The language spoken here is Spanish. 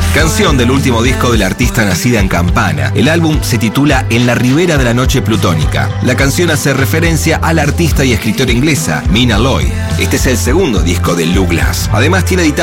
Canción del último disco de la artista nacida en Campana. El álbum se titula En la ribera de la noche plutónica. La canción hace referencia a la artista y escritora inglesa Mina Loy. Este es el segundo disco de Lou Glass. Además tiene editado